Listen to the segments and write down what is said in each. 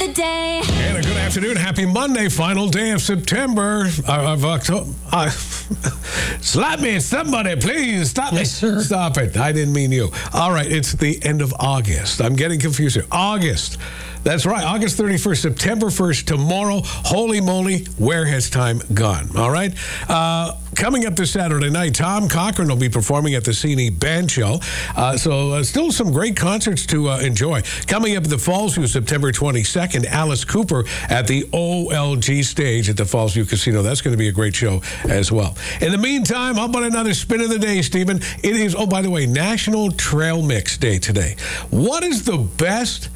the day. And a good afternoon. Happy Monday, final day of September, of October. Slap me, somebody, please. Stop me. Yes, sir. Stop it. I didn't mean you. All right, it's the end of August. I'm getting confused here. August. That's right, August 31st, September 1st, tomorrow. Holy moly, where has time gone? All right? Coming up this Saturday night, Tom Cochrane will be performing at the Cine Band Shell. So still some great concerts to enjoy. Coming up at the Fallsview, September 22nd, Alice Cooper at the OLG stage at the Fallsview Casino. That's going to be a great show as well. In the meantime, how about another spin of the day, Stephen? It is, oh, by the way, National Trail Mix Day today. What is the best...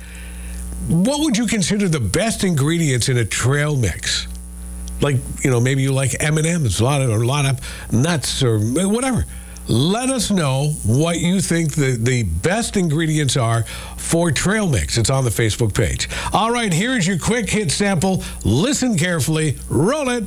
What would you consider the best ingredients in a trail mix? Like, maybe you like M&M's, a lot of nuts or whatever. Let us know what you think the best ingredients are for trail mix. It's on the Facebook page. All right, here's your quick hit sample. Listen carefully. Roll it.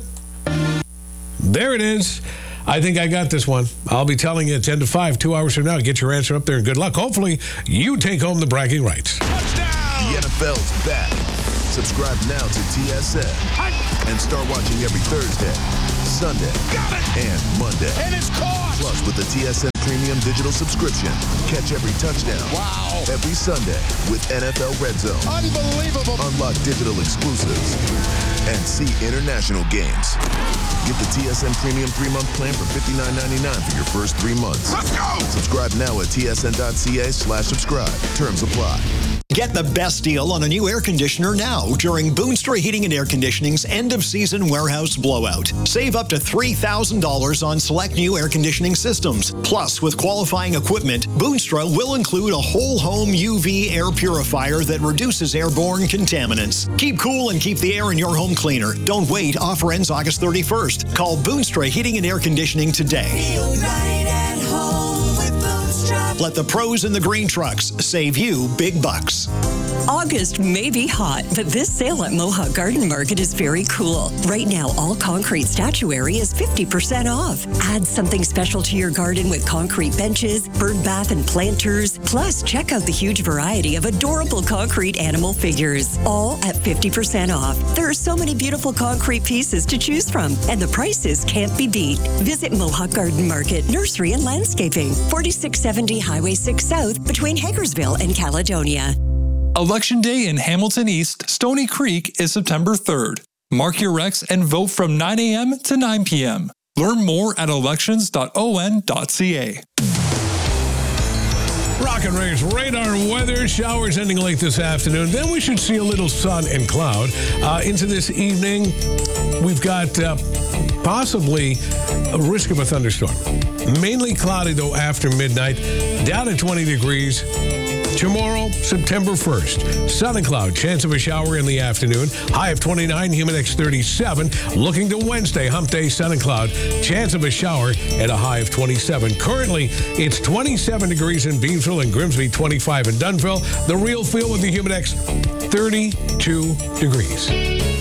There it is. I think I got this one. I'll be telling you at 10 to 5, 2 hours from now. Get your answer up there and good luck. Hopefully, you take home the bragging rights. The NFL's back. Subscribe now to TSN and start watching every Thursday, Sunday, and Monday. And it's caught! Plus, with the TSN Premium Digital subscription, catch every touchdown. Wow! Every Sunday with NFL Red Zone. Unbelievable! Unlock digital exclusives and see international games. Get the TSN Premium 3-month plan for $59.99 for your first 3 months. Let's go! Subscribe now at tsn.ca/subscribe. Terms apply. Get the best deal on a new air conditioner now during Boonstra Heating and Air Conditioning's end-of-season warehouse blowout. Save up to $3,000 on select new air conditioning systems. Plus, with qualifying equipment, Boonstra will include a whole-home UV air purifier that reduces airborne contaminants. Keep cool and keep the air in your home cleaner. Don't wait. Offer ends August 31st. Call Boonstra Heating and Air Conditioning today. Feel right at home with Boonstra. Let the pros in the green trucks save you big bucks. August may be hot, but this sale at Mohawk Garden Market is very cool. Right now, all concrete statuary is 50% off. Add something special to your garden with concrete benches, bird bath and planters. Plus, check out the huge variety of adorable concrete animal figures, all at 50% off. There are so many beautiful concrete pieces to choose from, and the prices can't be beat. Visit Mohawk Garden Market, Nursery and Landscaping, 4670 Highway 6 South, between Hagersville and Caledonia. Election Day in Hamilton East, Stony Creek is September 3rd. Mark your Rex and vote from 9 a.m. to 9 p.m. Learn more at elections.on.ca. Rock and Ray's radar weather. Showers ending late this afternoon. Then we should see a little sun and cloud. Into this evening, we've got possibly a risk of a thunderstorm. Mainly cloudy, though, after midnight. Down at 20 degrees. Tomorrow, September 1st, sun and cloud, chance of a shower in the afternoon, high of 29, humid index 37. Looking to Wednesday, hump day, sun and cloud, chance of a shower at a high of 27. Currently, it's 27 degrees in Beamsville and Grimsby, 25 in Dunnville. The real feel with the humid index 32 degrees.